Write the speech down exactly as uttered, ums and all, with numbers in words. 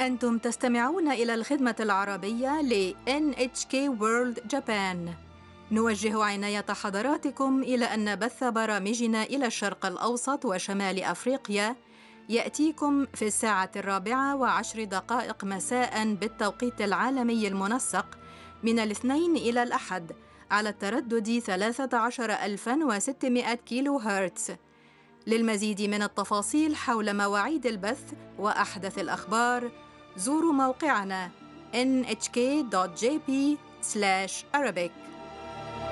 أنتم تستمعون إلى الخدمة العربية ل إن إتش كي World Japan. نوجه عناية حضراتكم إلى أن بث برامجنا إلى الشرق الأوسط وشمال أفريقيا يأتيكم في الساعة الرابعة وعشر دقائق مساء بالتوقيت العالمي المنسق من الاثنين إلى الأحد على التردد ثلاثة عشر ألفا وستمائة كيلو هرتز. للمزيد من التفاصيل حول مواعيد البث وأحدث الأخبار زوروا موقعنا إن إتش كي دوت جي بي سلاش أرابيك.